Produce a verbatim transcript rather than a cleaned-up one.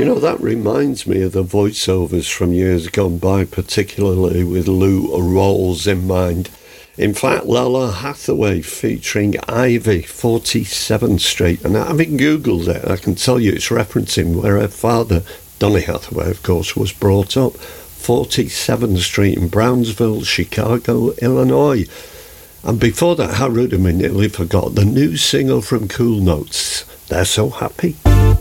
You know, that reminds me of the voiceovers from years gone by, particularly with Lou Rawls in mind. In fact, Lalah Hathaway featuring Ivy, forty-seventh Street. And having Googled it, I can tell you it's referencing where her father, Donny Hathaway, of course, was brought up. forty-seventh Street in Brownsville, Chicago, Illinois. And before that, how rude of me, nearly forgot the new single from Cool Notes, They're So Happy.